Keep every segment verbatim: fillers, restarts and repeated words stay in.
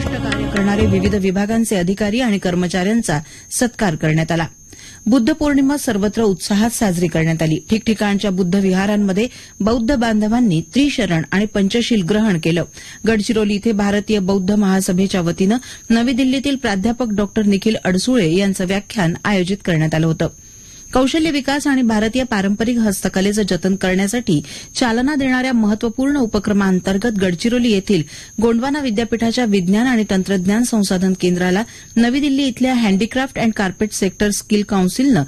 उत्कृष्ट कार्य करणारे विविध विभागांचे अधिकारी आणि कर्मचाऱ्यांचा सत्कार करण्यात आला. बुद्ध पौर्णिमा सर्वत्र उत्साहात साजरी करण्यात आली. ठिकठिकाणच्या बुद्ध विहारांमध्ये बौद्ध बांधवांनी त्रिशरण आणि पंचशील ग्रहण केलं. गडचिरोली इथे भारतीय बौद्ध महासभेच्या वतीनं नवी दिल्लीतील प्राध्यापक डॉक्टर निखिल अडसुळे यांचं व्याख्यान आयोजित करण्यात आलं होतं. कौशल्य विकास आणि भारतीय पारंपरिक हस्तकलेचं जतन करण्यासाठी चालना देणाऱ्या महत्वपूर्ण उपक्रमांतर्गत गडचिरोली येथील गोंडवाना विद्यापीठाच्या विज्ञान आणि तंत्रज्ञान संसाधन केंद्राला नवी दिल्ली इथल्या handicraft and carpet sector skill काउन्सिलनं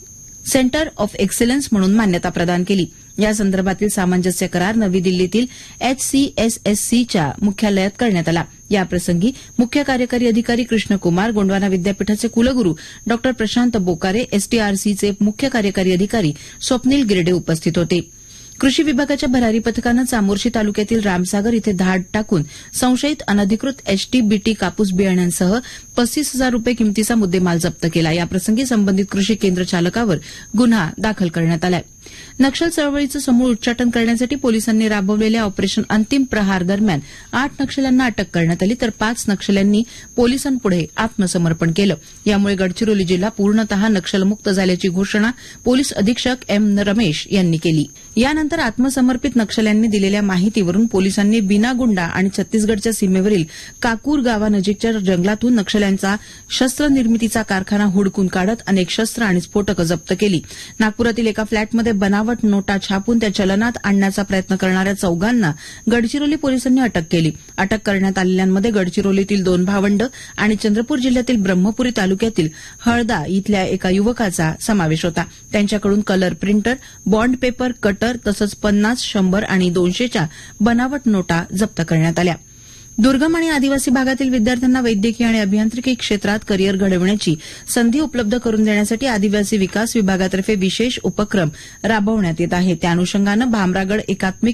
centre of excellence म्हणून मान्यता प्रदान केली. या संदर्भातील सामंजस्य करार नवी दिल्लीतील एचसीएसएससीच्या मुख्यालयात करण्यात आला. याप्रसंगी मुख्य कार्यकारी अधिकारी कृष्ण कुमार, गोंडवाना विद्यापीठाचे कुलगुरू डॉ प्रशांत बोकारे, एसटीआरसीचे मुख्य कार्यकारी अधिकारी स्वप्नील गिरडे उपस्थित होते. कृषी विभागाच्या भरारी पथकानं चामोर्शी तालुक्यातील रामसागर इथे धाड टाकून संशयित अनधिकृत एचटीबीटी कापूस बियाण्यांसह पस्तीस हजार रुपये किमतीचा मुद्देमाल जप्त केला. याप्रसंगी संबंधित कृषी केंद्र चालकावर गुन्हा दाखल करण्यात आला. नक्षल चळवळीचं समूळ उच्चाटन करण्यासाठी पोलिसांनी राबवलेल्या ऑपरेशन अंतिम प्रहार दरम्यान आठ नक्षल्यांना अटक करण्यात आली, तर पाच नक्षल्यांनी पोलिसांपुढे आत्मसमर्पण केलं. यामुळे गडचिरोली जिल्हा पूर्णतः नक्षलमुक्त झाल्याची घोषणा पोलीस अधीक्षक एम रमेश यांनी केली. यानंतर आत्मसमर्पित नक्षल्यांनी दिलेल्या माहितीवरून पोलिसांनी बिनागुंडा आणि छत्तीसगडच्या सीमेवरील काकूर गावानजीकच्या जंगलातून नक्षल्यांचा शस्त्रनिर्मितीचा कारखाना हुडकून काढत अनेक शस्त्र आणि स्फोटकं जप्त केली. नागपुरातील एका फ्लॅटमध्ये बनावट नोटा छापून त्या चलनात आणण्याचा प्रयत्न करणाऱ्या चौघांना गडचिरोली पोलिसांनी अटक केली. अटक करण्यात आलेल्यांमध्ये गडचिरोलीतील दोन भावंड आणि चंद्रपूर जिल्ह्यातील ब्रह्मपुरी तालुक्यातील हळदा इथल्या एका युवकाचा समावेश होता. त्यांच्याकडून colour printer, bond paper, cutter तसंच पन्नास, शंभर आणि दोनशेच्या बनावट नोटा जप्त करण्यात आल्या. दुर्गम आणि आदिवासी भागातील विद्यार्थ्यांना वैद्यकीय आणि अभियांत्रिकी क्षेत्रात करिअर घडविण्याची संधी उपलब्ध करून देण्यासाठी आदिवासी विकास विभागातर्फे विशेष उपक्रम राबवण्यात येत आहे. त्या अनुषंगानं भामरागड एकात्मिक